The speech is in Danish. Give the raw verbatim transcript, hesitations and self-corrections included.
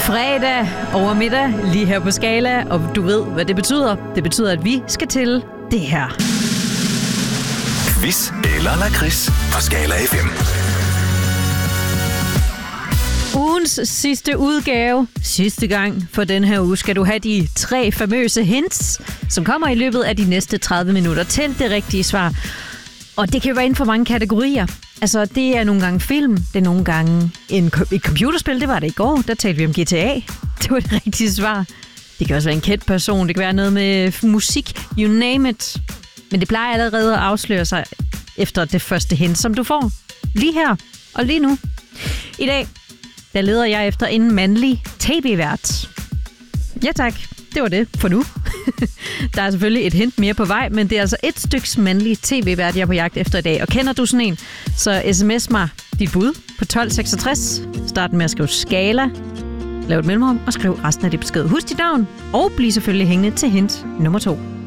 Fredag over middag, lige her på Skala, og du ved, hvad det betyder. Det betyder, at vi skal til det her. Quiz eller lakrids på Skala F M. Ugens sidste udgave, sidste gang for den her uge, skal du have de tre famøse hints, som kommer i løbet af de næste tredive minutter til det rigtige svar. Og det kan jo være inden for mange kategorier. Altså, det er nogle gange film, det er nogle gange en, et computerspil, det var det i går, der talte vi om G T A. Det var det rigtige svar. Det kan også være en kendt person, det kan være noget med musik, you name it. Men det plejer allerede at afsløre sig efter det første hint, som du får lige her og lige nu. I dag, der leder jeg efter en mandlig tv-vært. Ja tak, det var det for nu. Der er selvfølgelig et hint mere på vej, men det er altså et styks mandlig tv-vært, jeg er på jagt efter i dag. Og kender du sådan en, så sms mig dit bud på tolv seksogtres. Start med at skrive Skala, lav et mellemrum og skriv resten af det besked. Husk dit navn, og bliv selvfølgelig hængende til hint nummer to.